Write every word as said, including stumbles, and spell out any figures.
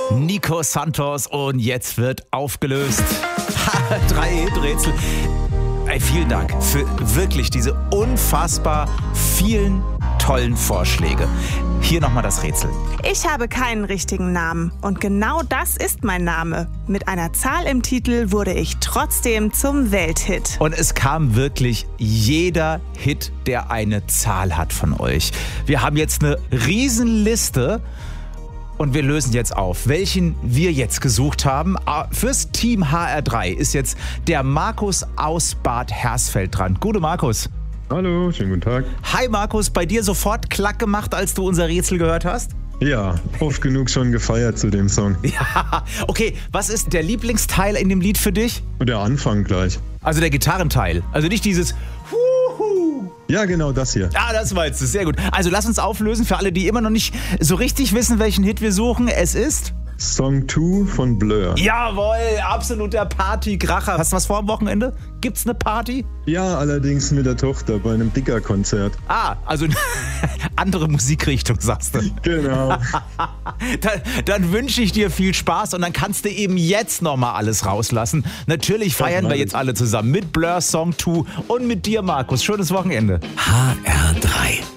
Nico Santos und jetzt wird aufgelöst. Drei Hit-Rätsel. Ey, vielen Dank für wirklich diese unfassbar vielen tollen Vorschläge. Hier nochmal das Rätsel. Ich habe keinen richtigen Namen und genau das ist mein Name. Mit einer Zahl im Titel wurde ich trotzdem zum Welthit. Und es kam wirklich jeder Hit, der eine Zahl hat von euch. Wir haben jetzt eine Riesenliste. Und wir lösen jetzt auf, welchen wir jetzt gesucht haben. Fürs Team H R drei ist jetzt der Markus aus Bad Hersfeld dran. Gute Markus. Hallo, schönen guten Tag. Hi Markus, bei dir sofort Klack gemacht, als du unser Rätsel gehört hast? Ja, oft genug schon gefeiert zu dem Song. Ja, okay, was ist der Lieblingsteil in dem Lied für dich? Der Anfang gleich. Also der Gitarrenteil, also nicht dieses Huhu. Ja, genau das hier. Ah, das meinst du, sehr gut. Also lass uns auflösen für alle, die immer noch nicht so richtig wissen, welchen Hit wir suchen. Es ist... Song zwei von Blur. Jawohl, absoluter Partykracher. Hast du was vor am Wochenende? Gibt's eine Party? Ja, allerdings mit der Tochter bei einem Dicker-Konzert. Ah, also andere Musikrichtung, sagst du. Genau. dann dann wünsche ich dir viel Spaß und dann kannst du eben jetzt nochmal alles rauslassen. Natürlich feiern wir jetzt alle zusammen mit Blur Song zwei und mit dir, Markus. Schönes Wochenende. H R drei.